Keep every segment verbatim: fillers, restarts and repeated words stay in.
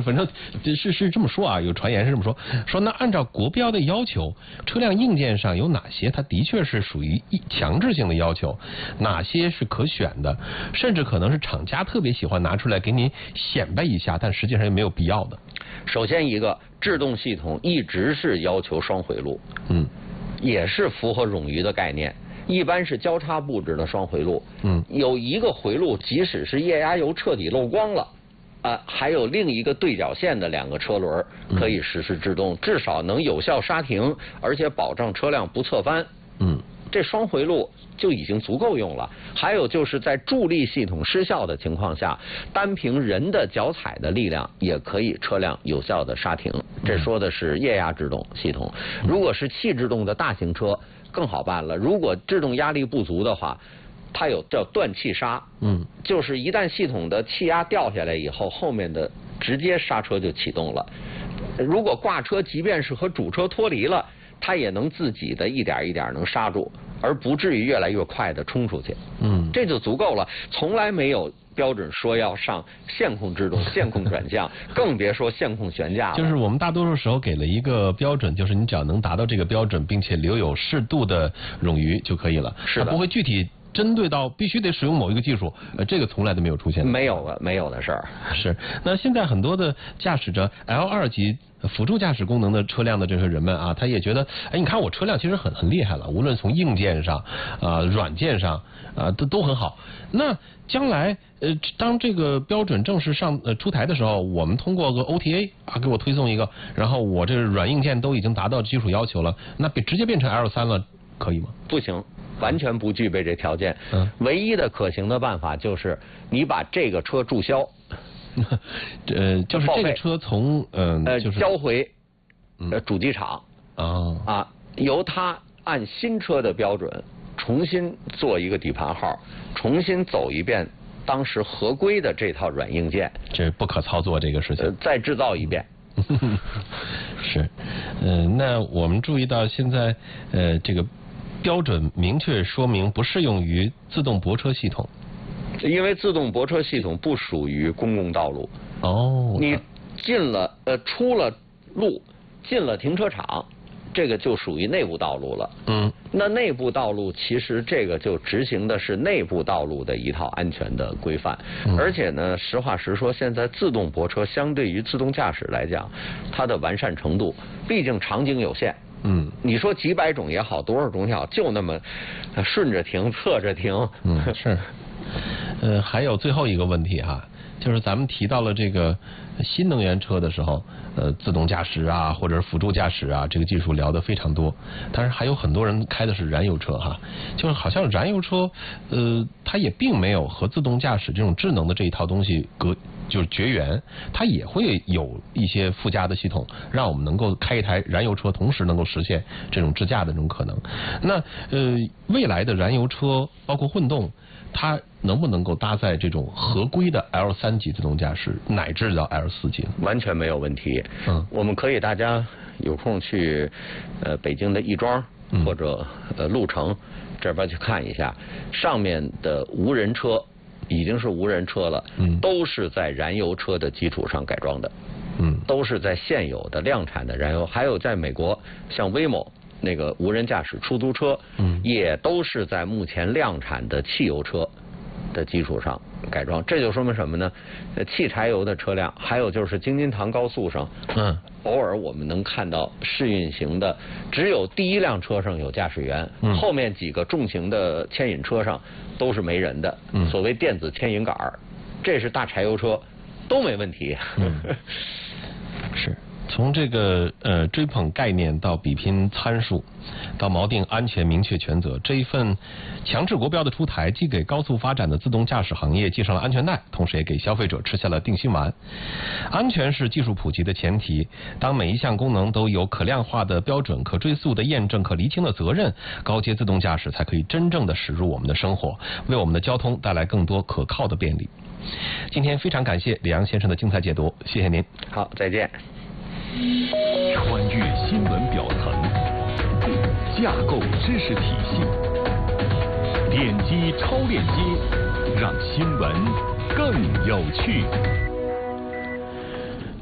反正是是这么说啊，有传言是这么说，说那按照国标的要求，车辆硬件上有哪些它的确是属于强制性的要求，哪些是可选的，甚至可能是厂家特别喜欢拿出来给你显摆一下，但实际上也没有必要的。 首先一个制动系统一直是要求双回路，嗯，也是符合冗余的概念。一般是交叉布置的双回路，嗯，有一个回路，即使是液压油彻底漏光了，啊、呃，还有另一个对角线的两个车轮可以实施制动，嗯、至少能有效刹停，而且保证车辆不侧翻。嗯，这双回路就已经足够用了。还有就是在助力系统失效的情况下，单凭人的脚踩的力量也可以车辆有效的刹停。这说的是液压制动系统。如果是气制动的大型车，更好办了。如果制动压力不足的话，它有叫断气刹，嗯，就是一旦系统的气压掉下来以后，后面的直接刹车就启动了。如果挂车即便是和主车脱离了，它也能自己的一点一点能刹住，而不至于越来越快的冲出去。嗯，这就足够了，从来没有标准说要上线控制动、线控转向，更别说线控悬架了。 就是我们大多数时候给了一个标准，就是你只要能达到这个标准，并且留有适度的冗余就可以了。 是的， 它不会具体针对到必须得使用某一个技术，呃，这个从来都没有出现。 没有的，没有的事儿。 是。那现在很多的驾驶着 L 二 级辅助驾驶功能的车辆的这些人们啊，他也觉得，哎，你看我车辆其实很很厉害了，无论从硬件上啊、呃、软件上啊、呃、都都很好。那将来呃当这个标准正式上呃出台的时候，我们通过个 O T A 啊给我推送一个，然后我这软硬件都已经达到基础要求了，那变直接变成 L 三 了，可以吗？ 不行。完全不具备这条件。嗯，唯一的可行的办法就是你把这个车注销， 呃，就是这个车从嗯呃就是交回呃主机厂啊啊，由他按新车的标准重新做一个底盘号，重新走一遍当时合规的这套软硬件。 这不可操作这个事情。 呃，再制造一遍。 是，嗯、呃，那我们注意到现在呃这个。标准明确说明不适用于自动泊车系统， 因为自动泊车系统不属于公共道路。 哦， 你进了呃出了路，进了停车场，这个就属于内部道路了。嗯，那内部道路其实这个就执行的是内部道路的一套安全的规范。嗯、而且呢，实话实说，现在自动泊车相对于自动驾驶来讲，它的完善程度，毕竟场景有限。嗯，你说几百种也好，多少种也好，就那么顺着停、侧着停。 嗯，是。呃，还有最后一个问题哈，就是咱们提到了这个新能源车的时候，呃，自动驾驶啊，或者是辅助驾驶啊，这个技术聊得非常多。但是还有很多人开的是燃油车哈，就是好像燃油车，呃，它也并没有和自动驾驶这种智能的这一套东西隔。就是绝缘，它也会有一些附加的系统，让我们能够开一台燃油车，同时能够实现这种自驾的这种可能。那呃，未来的燃油车包括混动，它能不能够搭载这种合规的 L 三 级自动驾驶，乃至到 L 四 级？ 完全没有问题。嗯，我们可以大家有空去呃北京的亦庄或者呃鹿城这边去看一下，上面的无人车。已经是无人车了，嗯，都是在燃油车的基础上改装的，嗯，都是在现有的量产的燃油，还有在美国像 Waymo 那个无人驾驶出租车，嗯，也都是在目前量产的汽油车的基础上改装。这就说明什么呢？汽柴油的车辆，还有就是京津唐高速上，嗯，偶尔我们能看到试运行的，只有第一辆车上有驾驶员，嗯，后面几个重型的牵引车上都是没人的，嗯，所谓电子牵引杆儿，这是大柴油车，都没问题。嗯， 是。从这个呃追捧概念到比拼参数，到锚定安全明确权责，这一份强制国标的出台，既给高速发展的自动驾驶行业系上了安全带，同时也给消费者吃下了定心丸。安全是技术普及的前提，当每一项功能都有可量化的标准、可追溯的验证、可厘清的责任，高阶自动驾驶才可以真正的驶入我们的生活，为我们的交通带来更多可靠的便利。今天非常感谢李阳先生的精彩解读，谢谢您。 好，再见。 穿越新闻表层，架构知识体系，点击超链接，让新闻更有趣。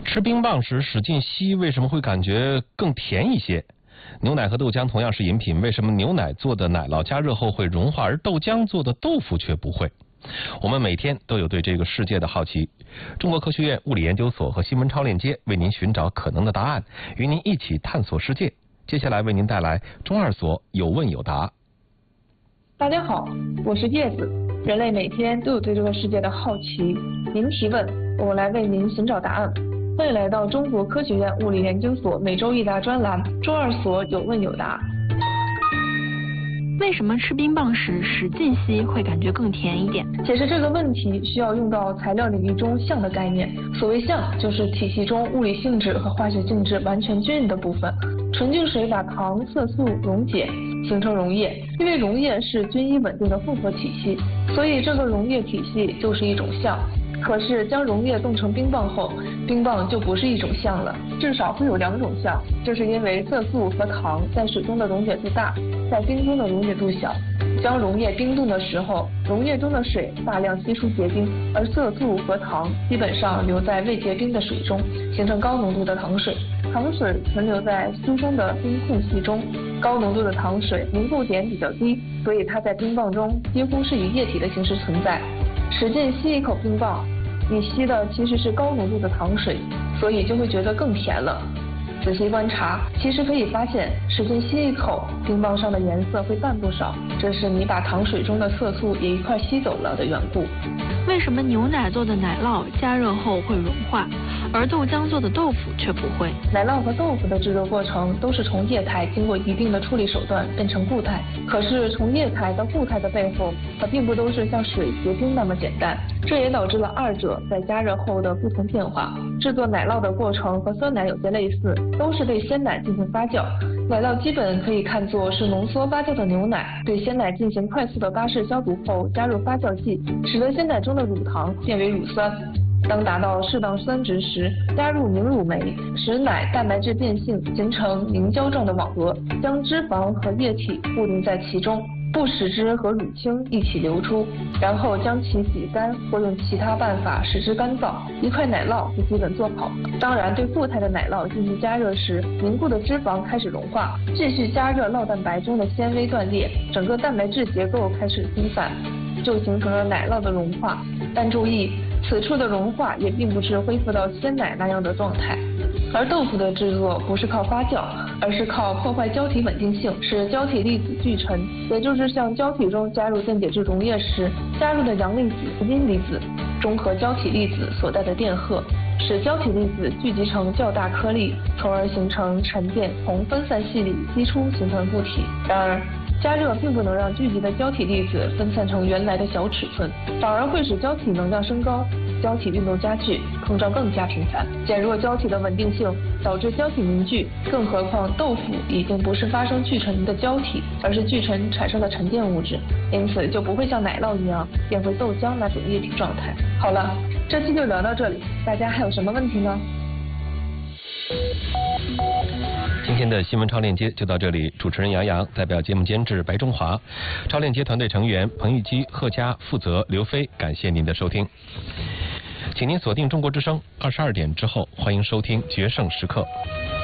吃冰棒时使劲吸，为什么会感觉更甜一些？牛奶和豆浆同样是饮品，为什么牛奶做的奶酪加热后会融化，而豆浆做的豆腐却不会？我们每天都有对这个世界的好奇。中国科学院物理研究所和新闻超链接为您寻找可能的答案，与您一起探索世界。接下来为您带来中二所有问有答。 大家好，我是叶子。人类每天都有对这个世界的好奇，您提问，我来为您寻找答案。欢迎来到中国科学院物理研究所每周一答专栏中二所有问有答。 为什么吃冰棒时使劲吸会感觉更甜一点？ 解释这个问题需要用到材料领域中相的概念。所谓相，就是体系中物理性质和化学性质完全均匀的部分。纯净水把糖、色素溶解，形成溶液。因为溶液是均一稳定的复合体系，所以这个溶液体系就是一种相。可是将溶液冻成冰棒后，冰棒就不是一种相了，至少会有两种相。这是因为色素和糖在水中的溶解度大，在冰中的溶解度小。将溶液冰冻的时候，溶液中的水大量析出结冰，而色素和糖基本上留在未结冰的水中，形成高浓度的糖水。糖水存留在疏松的冰空隙中，高浓度的糖水凝固点比较低，所以它在冰棒中几乎是以液体的形式存在。使劲吸一口冰棒，你吸的其实是高浓度的糖水，所以就会觉得更甜了。仔细观察，其实可以发现，使劲吸一口，冰棒上的颜色会淡不少，这是你把糖水中的色素也一块吸走了的缘故。 为什么牛奶做的奶酪加热后会融化，而豆浆做的豆腐却不会？ 奶酪和豆腐的制作过程都是从液态经过一定的处理手段变成固态，可是从液态到固态的背后，它并不都是像水结冰那么简单，这也导致了二者在加热后的不同变化。制作奶酪的过程和酸奶有些类似，都是对鲜奶进行发酵。奶酪基本可以看作是浓缩发酵的牛奶，对鲜奶进行快速的巴氏消毒后，加入发酵剂，使得鲜奶中的乳糖变为乳酸。当达到适当酸值时，加入凝乳酶，使奶蛋白质变性，形成凝胶状的网格，将脂肪和液体固定在其中，不使之和乳清一起流出，然后将其洗干或用其他办法使之干燥，一块奶酪就基本做好。当然，对固态的奶酪进行加热时，凝固的脂肪开始融化，继续加热酪蛋白中的纤维断裂，整个蛋白质结构开始分散，就形成了奶酪的融化。但注意，此处的融化也并不是恢复到鲜奶那样的状态。而豆腐的制作不是靠发酵，而是靠破坏胶体稳定性，使胶体粒子聚沉，也就是向胶体中加入电解质溶液时加入的阳离子和阴离子中和胶体粒子所带的电荷，使胶体粒子聚集成较大颗粒，从而形成沉淀从分散细粒析出形成固体。然而加热并不能让聚集的胶体粒子分散成原来的小尺寸，反而会使胶体能量升高，胶体运动加剧，碰撞更加频繁，减弱胶体的稳定性，导致胶体凝聚。更何况豆腐已经不是发生聚沉的胶体，而是聚沉产生的沉淀物质，因此就不会像奶酪一样变回豆浆那种液体状态。好了，这期就聊到这里，大家还有什么问题呢？ 今天的新闻超链接就到这里，主持人杨洋代表节目监制白中华，超链接团队成员彭玉基、贺佳，负责刘飞，感谢您的收听。请您锁定中国之声，二十二点之后欢迎收听决胜时刻。